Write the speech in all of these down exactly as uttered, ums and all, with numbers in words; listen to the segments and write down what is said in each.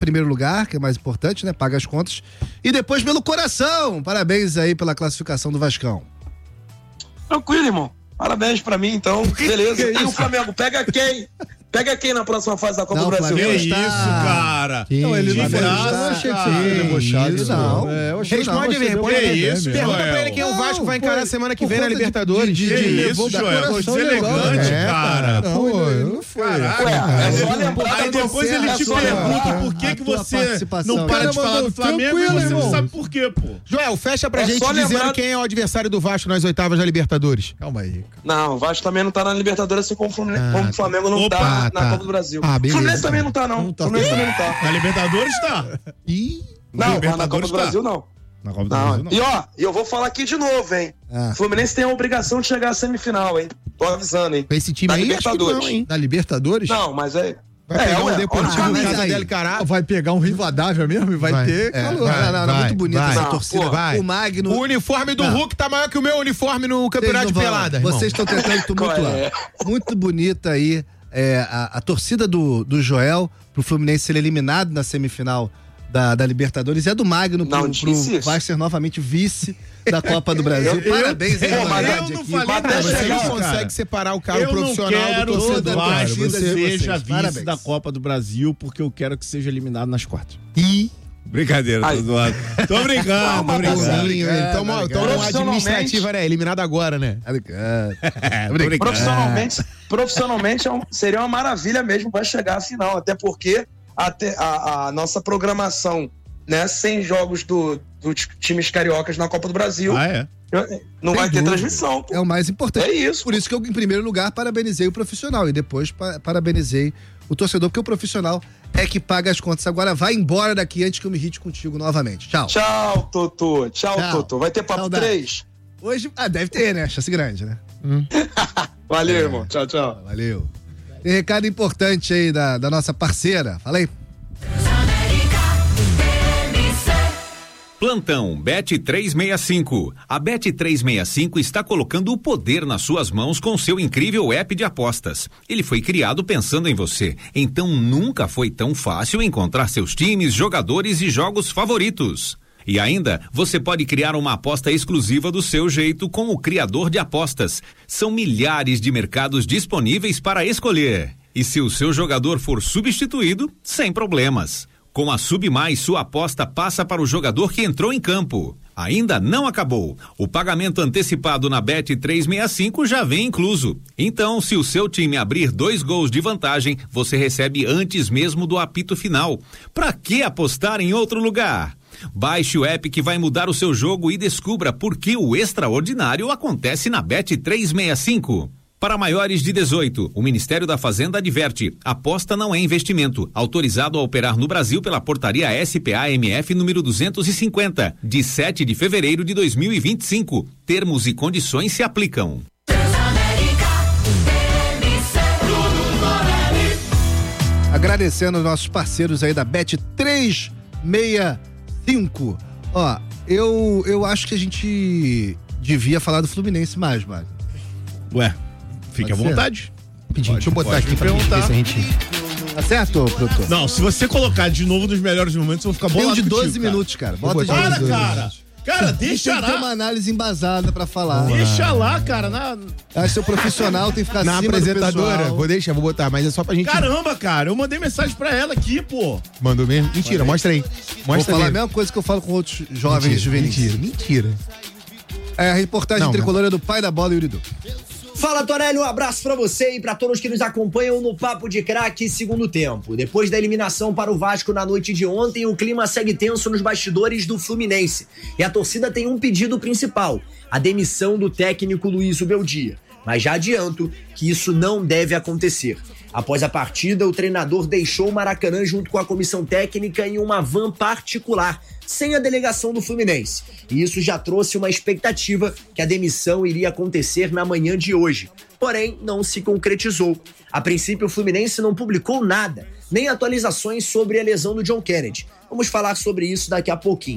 primeiro lugar, que é mais importante, né? Paga as contas. E depois pelo coração. Parabéns aí pela classificação do Vascão. Tranquilo, irmão. Parabéns pra mim, então. Beleza. E o Flamengo, pega quem? Pega quem na próxima fase da Copa Não, do Brasil? Flamengo Que está... isso, cara. Que Não, ele não isso, foi cara. graça, Eu achei que cara. você ia debochado. Isso, não. É, eu achei Responde, que você responde. deu Que pra isso, ver, Joel. Pergunta pra ele quem o Vasco vai encarar semana que por vem na conta de- Libertadores. de- de- Que de- isso, da Joel. coração Deselegante, legal, É, cara. Não, ele não foi. Caraca. Ué, é só lembrar Aí que depois você- ele é te só pergunta lembrar por que a que tua você participação. não para Cara, de falar mandou do Flamengo e tranquilo, você não irmão. sabe por quê, pô. Joel, fecha pra É gente só dizendo lembrar- quem é o adversário do Vasco nas oitavas da Libertadores. Calma aí, cara. Não, o Vasco também não tá na Libertadores assim como o Fluminense, Ah, como o Flamengo não Opa, tá na tá. Copa do Brasil. Ah, O beleza. Fluminense também não tá, não. Não tá. O Fluminense também não tá. Na Libertadores tá. Ih, Não, mas na Copa Libertadores do tá. Brasil não. Na Copa do Não. Brasil não. E ó, eu vou falar aqui de novo, hein? Ah. O Fluminense tem a obrigação de chegar à semifinal, hein? Tô avisando, hein? com esse time Da aí, acho que Libertadores. não, hein? Na Libertadores? Não, mas é. Vai é, pegar ué, um Deportivo olha, em mas Casa aí- del Cará. Vai pegar um Rivadavia mesmo e vai, Vai. ter É, calor. vai. não, não, não, muito bonita vai. essa Não, torcida. pô, vai. O Magno. O uniforme do Não. Hulk tá maior que o meu uniforme no Vocês campeonato não de vão- pelada, irmão. Vocês estão tentando tumultuar. Qual é? Muito bonita aí é, a, a torcida do, do Joel pro Fluminense ser eliminado na semifinal da, da Libertadores e a do Magno pro, Não disse pro isso. vai ser novamente vice da Copa do Brasil. Parabéns, hein, eu- Ronaldinho, eu não aqui. falei Mas nada. Você chegar, não cara. consegue separar o cara Eu não profissional quero do que o torcedor. da Vasco torcida de seja vocês. vice Parabéns. da Copa do Brasil, porque eu quero que seja eliminado nas quartas. Ih, Brincadeira, Ai. tô zoando. Tô brincando, tô brincando. bonzinho, hein? Então, obrigado. então não Profissionalmente- administrativa, né? Eliminado agora, né? Obrigado. É, tô brincando. Profissionalmente, profissionalmente é um- seria uma maravilha mesmo para chegar à final, até porque até a, a nossa programação, né, sem jogos do, do t- times cariocas na Copa do Brasil, Ah, é? não Sem vai ter dúvida. transmissão. pô. É o mais importante. É isso. Por isso que eu, em primeiro lugar, parabenizei o profissional e depois pa- parabenizei o torcedor, porque o profissional é que paga as contas. Agora vai embora daqui antes que eu me irrite contigo novamente. Tchau. Tchau, Totô. Tchau, Tchau. Totô. Vai ter papo Saudade. três? Hoje, ah, deve ter, né? Chance grande, né? Valeu, irmão. Tchau, tchau. Valeu. Tem recado importante aí da, da nossa parceira. Fala aí. Plantão Bet trezentos e sessenta e cinco. A Bet trezentos e sessenta e cinco está colocando o poder nas suas mãos com seu incrível app de apostas. Ele foi criado pensando em você, então nunca foi tão fácil encontrar seus times, jogadores e jogos favoritos. E ainda, você pode criar uma aposta exclusiva do seu jeito com o criador de apostas. São milhares de mercados disponíveis para escolher. E se o seu jogador for substituído, sem problemas. Com a Sub Mais, sua aposta passa para o jogador que entrou em campo. Ainda não acabou. O pagamento antecipado na Bet trezentos e sessenta e cinco já vem incluso. Então, se o seu time abrir dois gols de vantagem, você recebe antes mesmo do apito final. Pra que apostar em outro lugar? Baixe o app que vai mudar o seu jogo e descubra por que o extraordinário acontece na Bet trezentos e sessenta e cinco. Para maiores de dezoito, o Ministério da Fazenda adverte: aposta não é investimento. Autorizado a operar no Brasil pela portaria S P A M F número duzentos e cinquenta, de sete de fevereiro de dois mil e vinte e cinco. Termos e condições se aplicam. Agradecendo aos nossos parceiros aí da Bet trezentos e sessenta e cinco. Ó, eu, eu acho que a gente devia falar do Fluminense mais, Mário. Ué, fique à Pode ser? vontade. Rapidinho, deixa eu botar pode aqui me pra gente ver perguntar. se a gente... Tá certo, produtor? Não, se você colocar de novo nos melhores momentos, eu vou ficar Tem um bolado de doze contigo, cara. minutos, cara. Bota de botar Para, doze cara! minutos. Cara, deixa Tem que ter uma lá. análise embasada pra falar. Deixa lá, cara. Na... Acho que seu profissional tem que ficar Na acima do apresentadora, pessoal. vou deixar, vou botar, mas é só pra gente... Caramba, cara, eu mandei mensagem pra ela aqui, pô. Mandou mesmo? Mentira, mostra aí. Vou Mostra falar a aí. mesma coisa que eu falo com outros jovens Mentira, juvenis. mentira, mentira. É a reportagem Não, tricolor é do pai da bola, Yuri Duque. Fala, Tonelli, um abraço pra você e pra todos que nos acompanham no Papo de Craque segundo tempo. Depois da eliminação para o Vasco na noite de ontem, o clima segue tenso nos bastidores do Fluminense. E a torcida tem um pedido principal: a demissão do técnico Luiz Ubeldia. Mas já adianto que isso não deve acontecer. Após a partida, o treinador deixou o Maracanã junto com a comissão técnica em uma van particular, sem a delegação do Fluminense. E isso já trouxe uma expectativa que a demissão iria acontecer na manhã de hoje. Porém, não se concretizou. A princípio, o Fluminense não publicou nada, nem atualizações sobre a lesão do John Kennedy. Vamos falar sobre isso daqui a pouquinho.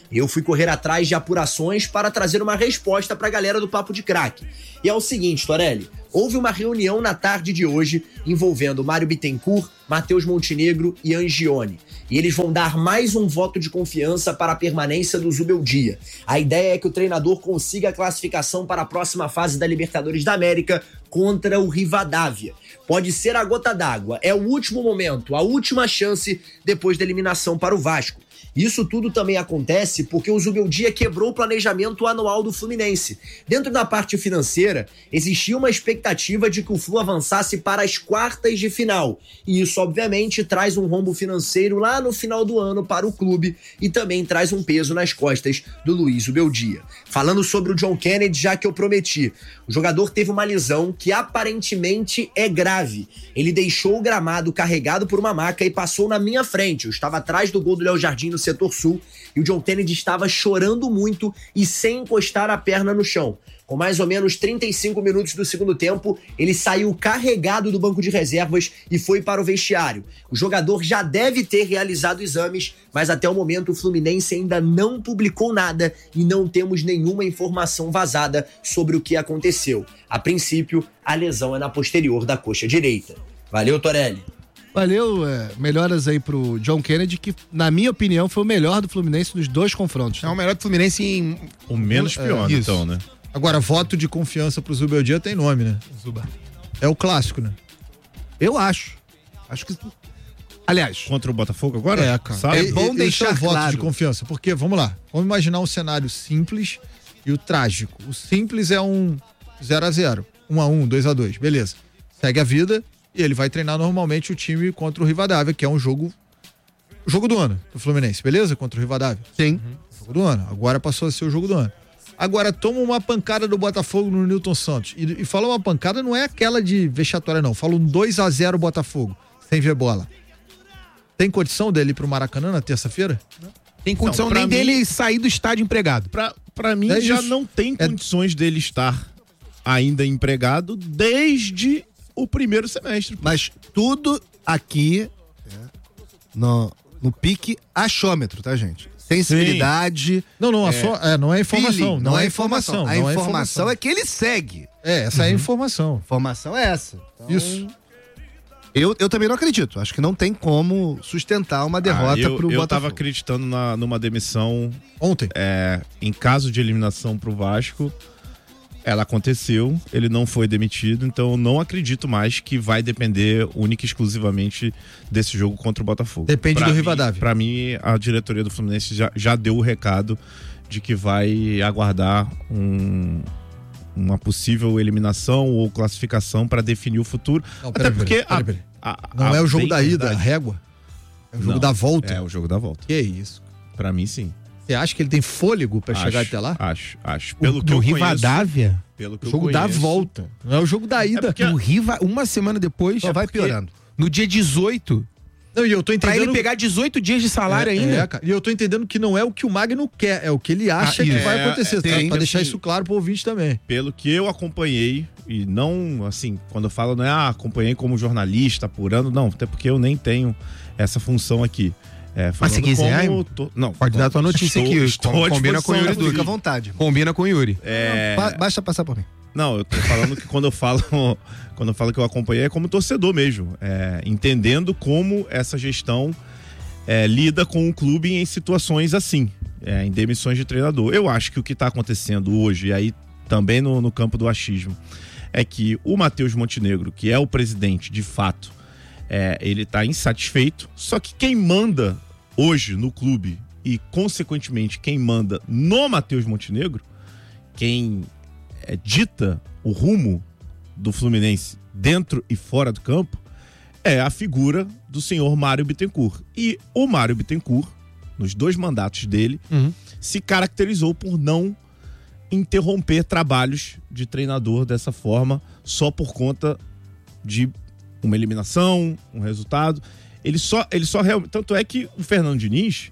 Eu fui correr atrás de apurações para trazer uma resposta para a galera do Papo de Craque. E é o seguinte, Torelli, houve uma reunião na tarde de hoje envolvendo Mário Bittencourt, Matheus Montenegro e Angione. E eles vão dar mais um voto de confiança para a permanência do Zubeldia. A ideia é que o treinador consiga a classificação para a próxima fase da Libertadores da América contra o Rivadavia. Pode ser a gota d'água, é o último momento, a última chance depois da eliminação para o Vasco. Isso tudo também acontece porque o Zubeldia quebrou o planejamento anual do Fluminense. Dentro da parte financeira, existia uma expectativa de que o Flu avançasse para as quartas de final. E isso, obviamente, traz um rombo financeiro lá no final do ano para o clube e também traz um peso nas costas do Luiz Zubeldia. Falando sobre o John Kennedy, já que eu prometi, o jogador teve uma lesão que aparentemente é grave. Ele deixou o gramado carregado por uma maca e passou na minha frente. Eu estava atrás do gol do Léo Jardim no setor sul e o John Kennedy estava chorando muito e sem encostar a perna no chão. Com mais ou menos trinta e cinco minutos do segundo tempo, ele saiu carregado do banco de reservas e foi para o vestiário. O jogador já deve ter realizado exames, mas até o momento o Fluminense ainda não publicou nada e não temos nenhuma informação vazada sobre o que aconteceu. A princípio, a lesão é na posterior da coxa direita. Valeu, Torelli. Valeu, é, melhoras aí pro John Kennedy, que na minha opinião foi o melhor do Fluminense nos dois confrontos. É o melhor do Fluminense em... O menos pior, É, então, né? Agora, voto de confiança pro Zubeldia tem nome, né? Zuba. É o clássico, né? Eu acho. Acho que... Aliás, Contra o Botafogo agora? É, cara. Sabe? É bom Esse deixar é o voto claro. de confiança. Porque, vamos lá, vamos imaginar um cenário simples e o trágico. O simples é um zero a zero, um a um, dois a dois, beleza. Segue a vida e ele vai treinar normalmente o time contra o Rivadavia, que é um jogo o jogo do ano do Fluminense, beleza? Contra o Rivadavia. sim. Jogo do ano. Agora passou a ser o jogo do ano. Agora toma uma pancada do Botafogo no Newton Santos. E, e fala uma pancada, não é aquela de vexatória, não. Fala um dois a zero Botafogo, sem ver bola. Tem condição dele ir pro Maracanã na terça-feira? Tem condição Não, pra nem mim- dele sair do estádio empregado. Pra, pra mim, É já isso. não tem É- condições dele estar ainda empregado desde o primeiro semestre. Mas tudo aqui é, no, no pique achômetro, tá, gente? Sensibilidade. Não, não, a É, só, é, não é informação. feeling, Não, é informação. A não informação é que ele segue. É, essa é a informação. Informação é essa. Então, Isso. Eu, eu também não acredito. Acho que não tem como sustentar uma derrota Ah, eu, pro eu Botafogo. tava acreditando na, numa demissão Ontem. é, em caso de eliminação pro Vasco. Ela aconteceu, ele não foi demitido, então eu não acredito mais que vai depender única e exclusivamente desse jogo contra o Botafogo. Depende Pra do mim- Rivadavia. Pra mim, a diretoria do Fluminense já, já deu o recado de que vai aguardar um- uma possível eliminação ou classificação para definir o futuro. Não, Até peraí, porque peraí, a- peraí. a- Não a é o jogo bem da ida, a verdade- régua. É o jogo Não, da volta. É o jogo da volta. Que isso? Pra mim, sim. Você acha que ele tem fôlego pra chegar Acho, até lá? Acho, acho. O, Pelo que do eu Rivadavia. conheço, pelo que O eu jogo da conheço, volta. Não é o jogo da ida. porque- O Riva, uma semana depois. Só vai porque piorando. No dia dezoito. Não, e eu tô Pra entendendo. ele pegar dezoito dias de salário É, ainda. é, cara. E eu tô entendendo que não é o que o Magno quer, é o que ele acha Ah, que isso. vai É, acontecer. é, tá? tem, Pra deixar assim, isso claro pro ouvinte também. Pelo que eu acompanhei, e não, assim, quando eu falo, não é ah, acompanhei como jornalista, apurando, não, até porque eu nem tenho essa função aqui. É, Mas se falando quiser, como tô- não, pode dar tua notícia estou- aqui, estou à combina com o Yuri disposição, Duque. Fica à vontade. Combina com o Yuri. É, Ba- Basta passar por mim. não, eu tô falando que quando eu falo, quando eu falo que eu acompanhei é como torcedor mesmo, é, entendendo como essa gestão é, lida com o clube em situações assim, é, em demissões de treinador. Eu acho que o que está acontecendo hoje, e aí também no, no campo do achismo, é que o Matheus Montenegro, que é o presidente de fato, é, ele está insatisfeito, só que quem manda hoje no clube e, consequentemente, quem manda no Matheus Montenegro, quem é, dita o rumo do Fluminense dentro e fora do campo, é a figura do senhor Mário Bittencourt. E o Mário Bittencourt, nos dois mandatos dele, Uhum. se caracterizou por não interromper trabalhos de treinador dessa forma, só por conta de uma eliminação, um resultado. Ele só, ele só realmente. Tanto é que o Fernando Diniz,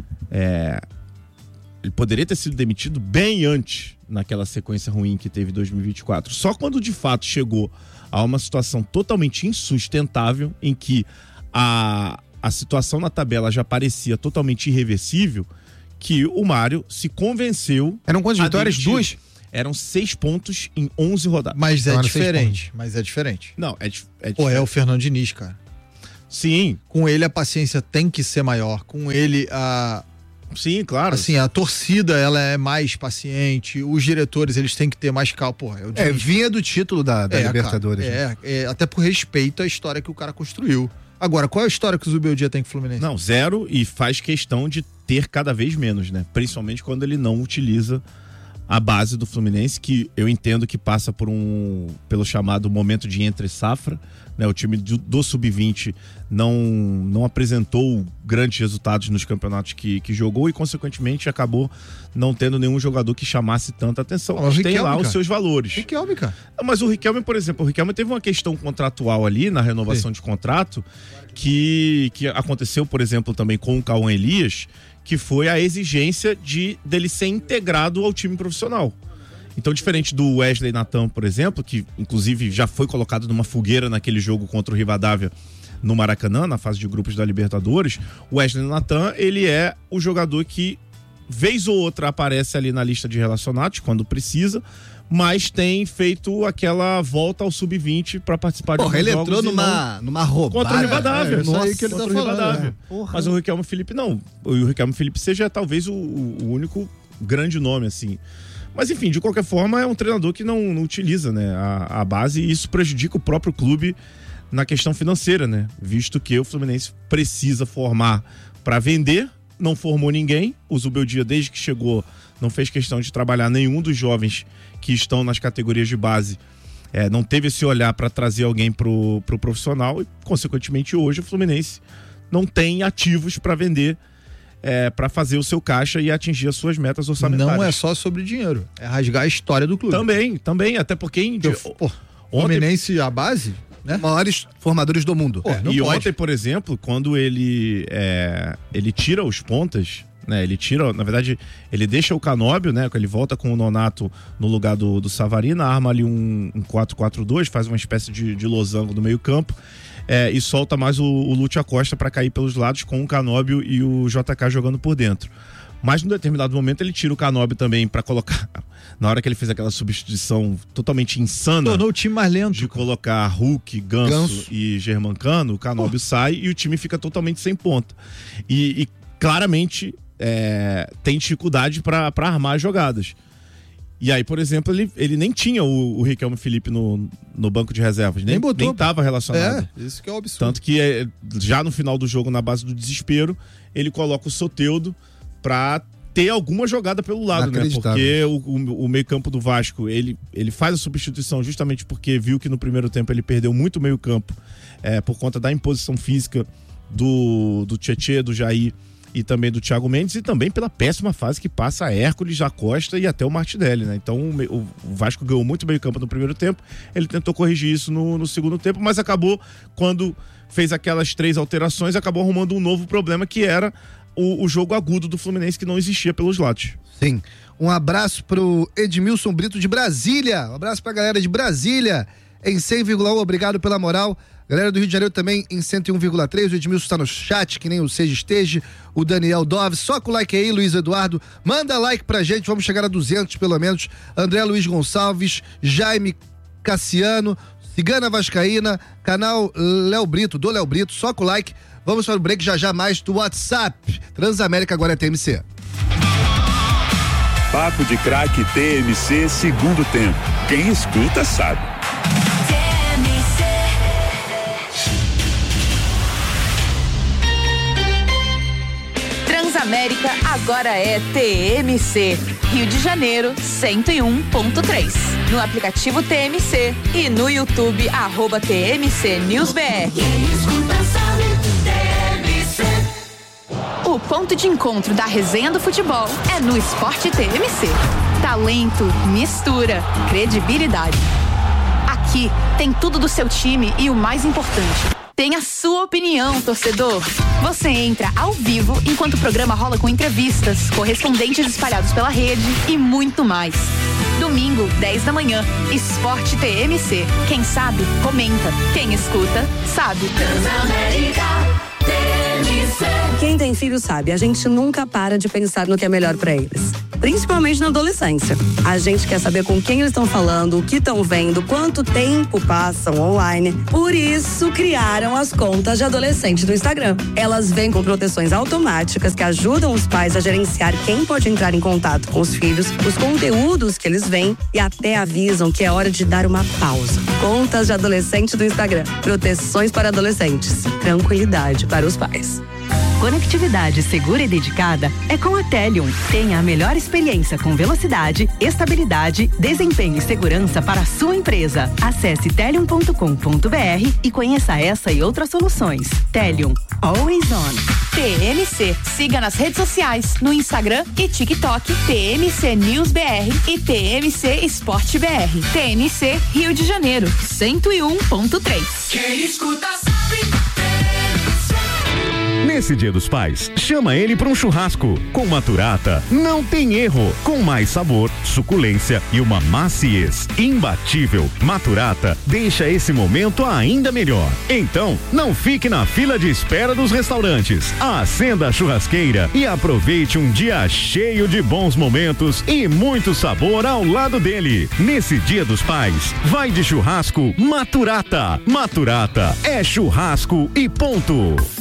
é, ele poderia ter sido demitido bem antes, naquela sequência ruim que teve em dois mil e vinte e quatro. Só quando de fato chegou a uma situação totalmente insustentável, em que a, a situação na tabela já parecia totalmente irreversível, que o Mário se convenceu. Eram quantas a vitórias? demitir. Duas? Eram seis pontos em onze rodadas. Mas é Então, era seis diferente. Mas é diferente. Não, é, dif- é Pô, é diferente. o Fernando Diniz, cara. Sim, Com ele a paciência tem que ser maior. Com ele a sim, claro. assim, a torcida ela é mais paciente, os diretores eles têm que ter mais calma. Porra, é o É, Diniz. vinha do título da, da É, Libertadores. cara, né? é, é, até por respeito à história que o cara construiu. Agora, qual é a história que o Zubeldia tem com o Fluminense? Não, zero, e faz questão de ter cada vez menos, né? Principalmente quando ele não utiliza a base do Fluminense, que eu entendo que passa por um pelo chamado momento de entre safra, né? O time do, do sub vinte não não apresentou grandes resultados nos campeonatos que, que jogou e consequentemente acabou não tendo nenhum jogador que chamasse tanta atenção. Mas o Mas tem Riquelme, lá os cara. seus valores. Riquelme, cara. Mas o Riquelme, por exemplo, o Riquelme teve uma questão contratual ali na renovação de contrato que, que aconteceu, por exemplo, também com o Cauã Elias, que foi a exigência de dele ser integrado ao time profissional. Então, diferente do Wesley Natan, por exemplo, que inclusive já foi colocado numa fogueira naquele jogo contra o Rivadavia no Maracanã, na fase de grupos da Libertadores, o Wesley Natan, ele é o jogador que vez ou outra aparece ali na lista de relacionados quando precisa, mas tem feito aquela volta ao sub vinte para participar de Porra, alguns ele jogos entrou e numa, numa roubada. contra o Rivadavia. É, isso aí Nossa, que ele tá contra o falando, Rivadavia. né? Porra. Mas o Riquelme Felipe não. O Riquelme Felipe seja talvez o, o único grande nome, assim. Mas enfim, de qualquer forma, é um treinador que não, não utiliza, né, a, a base, e isso prejudica o próprio clube na questão financeira, né? Visto que o Fluminense precisa formar para vender, não formou ninguém. O Zubeldia, desde que chegou, não fez questão de trabalhar nenhum dos jovens que estão nas categorias de base. É, não teve esse olhar para trazer alguém pro, pro profissional e, consequentemente, hoje o Fluminense não tem ativos para vender, é, para fazer o seu caixa e atingir as suas metas orçamentárias. Não é só sobre dinheiro, é rasgar a história do clube. Também, também, até porque em, Eu, pô, Fluminense, a base, né? Maiores formadores do mundo. Pô, não e pode. ontem, por exemplo, quando ele é, ele tira os pontas, né? Ele tira, na verdade, ele deixa o Canóbio, né? Ele volta com o Nonato no lugar do, do Savarino, arma ali um, um quatro quatro dois, faz uma espécie de, de losango no meio campo, é, e solta mais o, o Lúcio Acosta para cair pelos lados com o Canóbio e o J K jogando por dentro. Mas num determinado momento ele tira o Canóbio também para colocar, na hora que ele fez aquela substituição totalmente insana, Tornou o time mais lento. de colocar Hulk, Ganso, Ganso. e Germancano, o Canóbio sai e o time fica totalmente sem ponta. E, e claramente é, tem dificuldade para armar as jogadas. E aí, por exemplo, ele, ele nem tinha o, o Riquelme Felipe no, no banco de reservas, nem, Nem botou. nem tava relacionado. É, isso que é o absurdo. Tanto que é, já no final do jogo, na base do desespero, ele coloca o Soteldo pra ter alguma jogada pelo lado, né? Porque o, o, o meio-campo do Vasco, ele, ele faz a substituição justamente porque viu que no primeiro tempo ele perdeu muito meio-campo, é, por conta da imposição física do, do Tietê, do Jair e também do Thiago Mendes, e também pela péssima fase que passa a Hércules, a Costa e até o Martinelli, né? Então o, o Vasco ganhou muito meio-campo no primeiro tempo, ele tentou corrigir isso no, no segundo tempo, mas acabou, quando fez aquelas três alterações, acabou arrumando um novo problema, que era O, o jogo agudo do Fluminense, que não existia pelos lados. Sim. Um abraço pro Edmilson Brito de Brasília. Um abraço pra galera de Brasília em cem vírgula um. Obrigado pela moral. Galera do Rio de Janeiro também em cento e um vírgula três. O Edmilson está no chat, que nem o Seja Esteja. O Daniel Doves. Só com o like aí, Luiz Eduardo. Manda like pra gente. Vamos chegar a duzentos pelo menos. André Luiz Gonçalves. Jaime Cassiano. Cigana Vascaína. Canal Léo Brito, do Léo Brito. Só com o like. Vamos para o break, já já mais do WhatsApp. Transamérica agora é T M C. Papo de Craque T M C, segundo tempo. Quem escuta sabe. Transamérica agora é T M C. Rio de Janeiro, cento e um ponto três. No aplicativo T M C e no YouTube, arroba T M C News B R. O ponto de encontro da resenha do futebol é no Esporte T M C. Talento, mistura, credibilidade. Aqui tem tudo do seu time e o mais importante, tem a sua opinião, torcedor. Você entra ao vivo enquanto o programa rola com entrevistas, correspondentes espalhados pela rede e muito mais. Domingo, dez da manhã, Esporte T M C. Quem sabe, comenta. Quem escuta, sabe. Transamérica T M C. Quem tem filho sabe, a gente nunca para de pensar no que é melhor pra eles. Principalmente na adolescência. A gente quer saber com quem eles estão falando, o que estão vendo, quanto tempo passam online. Por isso, criaram as contas de adolescente do Instagram. Elas vêm com proteções automáticas que ajudam os pais a gerenciar quem pode entrar em contato com os filhos, os conteúdos que eles veem e até avisam que é hora de dar uma pausa. Contas de adolescente do Instagram. Proteções para adolescentes. Tranquilidade para os pais. Conectividade segura e dedicada é com a Telium. Tenha a melhor experiência com velocidade, estabilidade, desempenho e segurança para a sua empresa. Acesse telium ponto com ponto br e conheça essa e outras soluções. Telium, always on. T M C. Siga nas redes sociais, no Instagram e TikTok, T M C News B R e T M C Esporte B R. T M C Rio de Janeiro, cento e um ponto três. Quem escuta sabe. Nesse Dia dos Pais, chama ele para um churrasco. Com Maturata, não tem erro. Com mais sabor, suculência e uma maciez imbatível. Maturata deixa esse momento ainda melhor. Então, não fique na fila de espera dos restaurantes. Acenda a churrasqueira e aproveite um dia cheio de bons momentos e muito sabor ao lado dele. Nesse Dia dos Pais, vai de churrasco Maturata. Maturata é churrasco e ponto.